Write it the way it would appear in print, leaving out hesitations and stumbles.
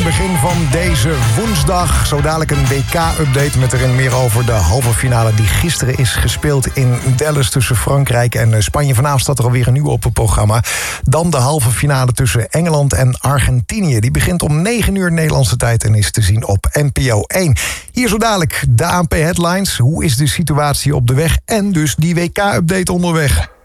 begin van deze woensdag. Zo dadelijk een WK-update met erin meer over de halve finale die gisteren is gespeeld in Dallas tussen Frankrijk en Spanje. Vanavond staat er alweer een nieuwe op het programma. Dan de halve finale tussen Engeland en Argentinië. Die begint om 9 uur Nederlandse tijd en is te zien op NPO 1. Hier zo dadelijk de ANP Headlines. Hoe is de situatie op de weg en dus die WK-update onderweg?